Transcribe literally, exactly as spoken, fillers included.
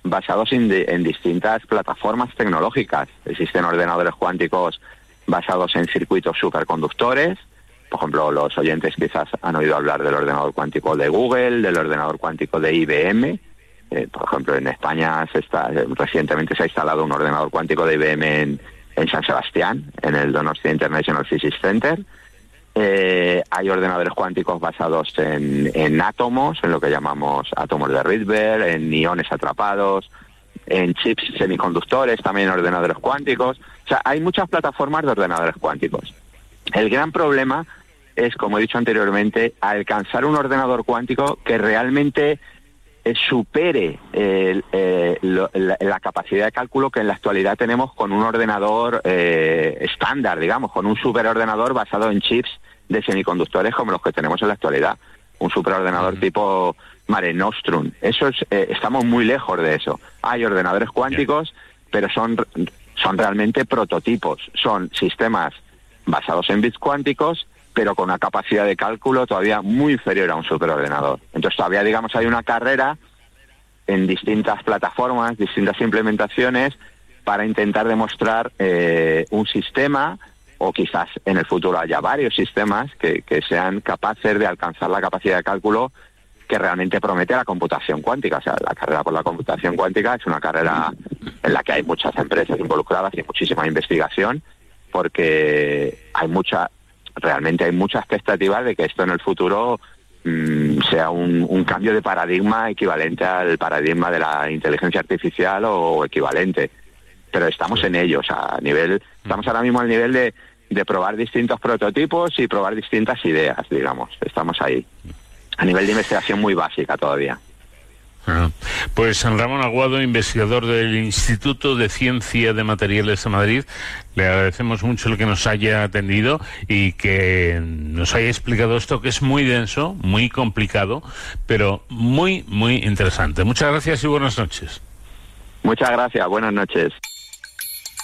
basados en, de, en distintas plataformas tecnológicas. Existen ordenadores cuánticos basados en circuitos superconductores. Por ejemplo, los oyentes quizás han oído hablar del ordenador cuántico de Google, del ordenador cuántico de I B M. Eh, por ejemplo, en España se está, recientemente se ha instalado un ordenador cuántico de I B M en, en San Sebastián, en el Donostia International Physics Center. Eh, hay ordenadores cuánticos basados en, en átomos, en lo que llamamos átomos de Rydberg, en iones atrapados, en chips semiconductores, también ordenadores cuánticos. O sea, hay muchas plataformas de ordenadores cuánticos. El gran problema es, como he dicho anteriormente, alcanzar un ordenador cuántico que realmente eh, supere eh, eh, lo, la, la capacidad de cálculo que en la actualidad tenemos con un ordenador eh, estándar, digamos, con un superordenador basado en chips de semiconductores como los que tenemos en la actualidad. Un superordenador uh-huh. tipo Mare Nostrum. Eso es, eh, estamos muy lejos de eso. Hay ordenadores cuánticos, yeah. pero son, son realmente prototipos. Son sistemas basados en bits cuánticos, pero con una capacidad de cálculo todavía muy inferior a un superordenador. Entonces todavía, digamos, hay una carrera en distintas plataformas, distintas implementaciones, para intentar demostrar eh, un sistema, o quizás en el futuro haya varios sistemas que, que sean capaces de alcanzar la capacidad de cálculo que realmente promete la computación cuántica. O sea, la carrera por la computación cuántica es una carrera en la que hay muchas empresas involucradas y muchísima investigación, porque hay mucha, realmente hay mucha expectativa de que esto en el futuro mmm, sea un, un cambio de paradigma equivalente al paradigma de la inteligencia artificial o equivalente. Pero estamos en ello, o sea, a nivel, estamos ahora mismo al nivel de, de probar distintos prototipos y probar distintas ideas, digamos. Estamos ahí, a nivel de investigación muy básica todavía. Ah, pues Ramón Aguado, investigador del Instituto de Ciencia de Materiales de Madrid, le agradecemos mucho el que nos haya atendido y que nos haya explicado esto, que es muy denso, muy complicado, pero muy, muy interesante. Muchas gracias y buenas noches. Muchas gracias, buenas noches.